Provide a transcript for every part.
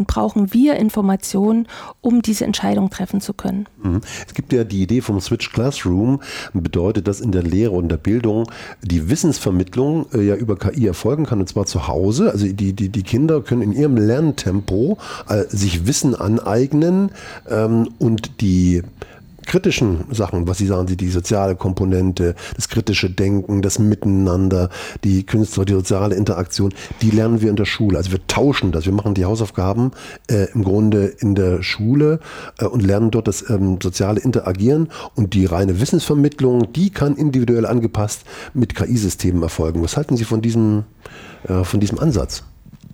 und brauchen wir Informationen, um diese Entscheidung treffen zu können. Es gibt ja die Idee vom Switch Classroom, bedeutet, dass in der Lehre und der Bildung die Wissensvermittlung ja über KI erfolgen kann, und zwar zu Hause. Also die Kinder können in ihrem Lerntempo sich Wissen aneignen und die kritischen Sachen, was Sie sagen, die soziale Komponente, das kritische Denken, das Miteinander, die künstlerische, die soziale Interaktion, die lernen wir in der Schule. Also wir tauschen das, wir machen die Hausaufgaben im Grunde in der Schule und lernen dort das soziale Interagieren, und die reine Wissensvermittlung, die kann individuell angepasst mit KI-Systemen erfolgen. Was halten Sie von diesem Ansatz?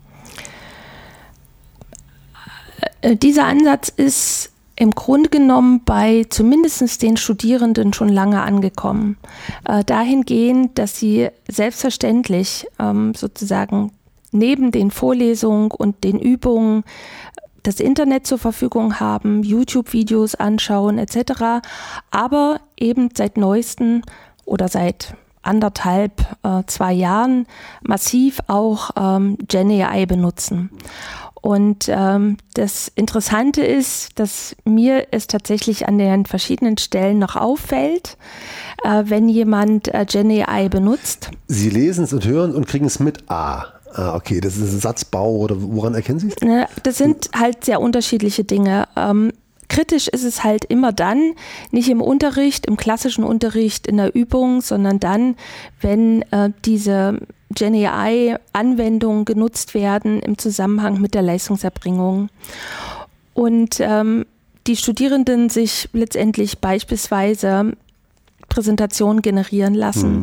Dieser Ansatz ist im Grunde genommen bei zumindest den Studierenden schon lange angekommen. Dahingehend, dass sie selbstverständlich sozusagen neben den Vorlesungen und den Übungen das Internet zur Verfügung haben, YouTube-Videos anschauen etc., aber eben seit neuestem oder seit 2 Jahren massiv auch GenAI benutzen. Und das Interessante ist, dass mir es tatsächlich an den verschiedenen Stellen noch auffällt, wenn jemand GenAI benutzt. Sie lesen es und hören und kriegen es mit. Okay, das ist ein Satzbau, oder woran erkennen Sie es? Das sind halt sehr unterschiedliche Dinge. Kritisch ist es halt immer dann, nicht im Unterricht, im klassischen Unterricht, in der Übung, sondern dann, wenn diese GenAI-Anwendungen genutzt werden im Zusammenhang mit der Leistungserbringung. Und die Studierenden sich letztendlich beispielsweise Präsentationen generieren lassen.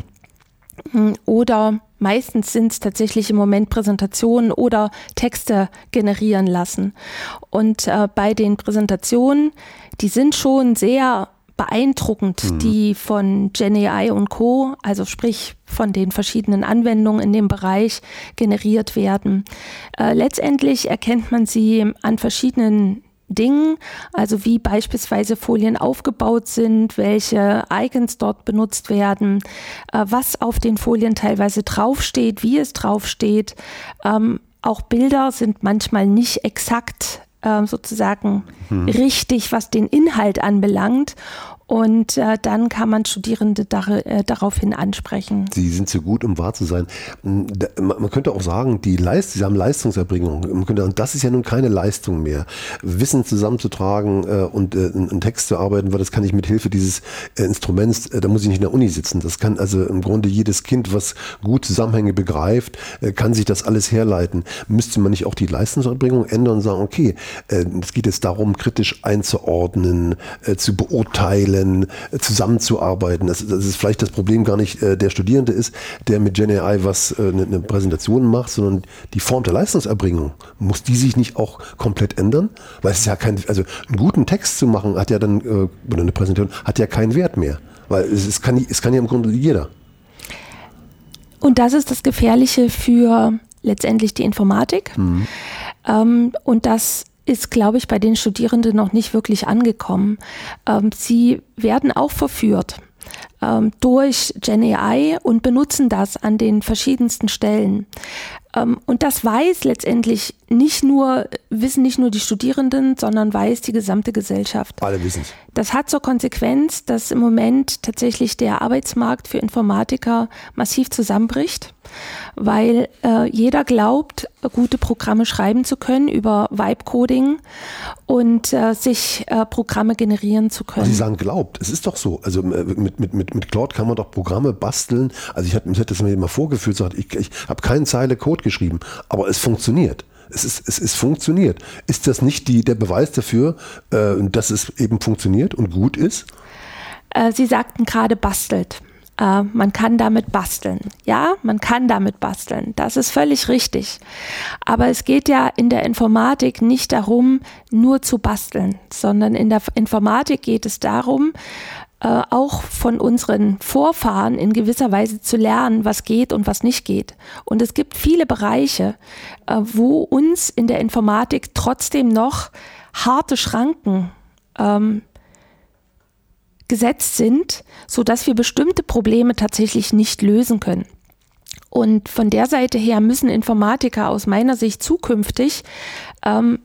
Oder meistens sind es tatsächlich im Moment Präsentationen oder Texte generieren lassen. Und bei den Präsentationen, die sind schon sehr beeindruckend, die von GenAI und Co., also sprich von den verschiedenen Anwendungen in dem Bereich generiert werden. Letztendlich erkennt man sie an verschiedenen Dingen, also wie beispielsweise Folien aufgebaut sind, welche Icons dort benutzt werden, was auf den Folien teilweise draufsteht, wie es draufsteht. Auch Bilder sind manchmal nicht exakt sozusagen richtig, was den Inhalt anbelangt. Und dann kann man Studierende daraufhin ansprechen. Sie sind zu gut, um wahr zu sein. Man könnte auch sagen, Sie haben Leistungserbringung. Man könnte sagen, das ist ja nun keine Leistung mehr. Wissen zusammenzutragen und einen Text zu arbeiten, weil das kann ich mit Hilfe dieses Instruments, da muss ich nicht in der Uni sitzen. Das kann also im Grunde jedes Kind, was gut Zusammenhänge begreift, kann sich das alles herleiten. Müsste man nicht auch die Leistungserbringung ändern und sagen, okay, es geht jetzt darum, kritisch einzuordnen, zu beurteilen, zusammenzuarbeiten. Das ist vielleicht das Problem gar nicht der Studierende ist, der mit GenAI eine Präsentation macht, sondern die Form der Leistungserbringung. Muss die sich nicht auch komplett ändern? Weil es ja einen guten Text zu machen hat ja dann, oder eine Präsentation, hat ja keinen Wert mehr. Weil es kann ja im Grunde jeder. Und das ist das Gefährliche für letztendlich die Informatik. Und das ist, glaube ich, bei den Studierenden noch nicht wirklich angekommen. Sie werden auch verführt durch GenAI und benutzen das an den verschiedensten Stellen. Und das wissen nicht nur die Studierenden, sondern weiß die gesamte Gesellschaft. Alle wissen es. Das hat zur Konsequenz, dass im Moment tatsächlich der Arbeitsmarkt für Informatiker massiv zusammenbricht, weil jeder glaubt, gute Programme schreiben zu können über Vibe-Coding und sich Programme generieren zu können. Sie sagen glaubt, es ist doch so. Also mit Claude kann man doch Programme basteln. Also ich hatte das mir immer vorgeführt, ich habe keine Zeile Code geschrieben, aber es funktioniert. Es funktioniert. Ist das nicht der Beweis dafür, dass es eben funktioniert und gut ist? Sie sagten gerade bastelt. Man kann damit basteln. Ja, man kann damit basteln. Das ist völlig richtig. Aber es geht ja in der Informatik nicht darum, nur zu basteln, sondern in der Informatik geht es darum, auch von unseren Vorfahren in gewisser Weise zu lernen, was geht und was nicht geht. Und es gibt viele Bereiche, wo uns in der Informatik trotzdem noch harte Schranken gesetzt sind, sodass wir bestimmte Probleme tatsächlich nicht lösen können. Und von der Seite her müssen Informatiker aus meiner Sicht zukünftig